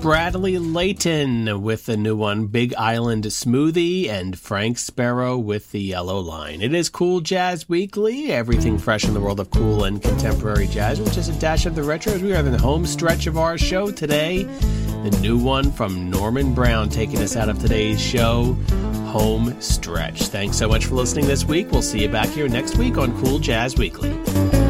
Bradley Layton with the new one, Big Island Smoothie, and Frank Sparrow with the Yellow Line. It is Cool Jazz Weekly, everything fresh in the world of cool and contemporary jazz, with just a dash of the retro. As we are in the home stretch of our show today, the new one from Norman Brown taking us out of today's show, Home Stretch. Thanks so much for listening this week. We'll see you back here next week on Cool Jazz Weekly.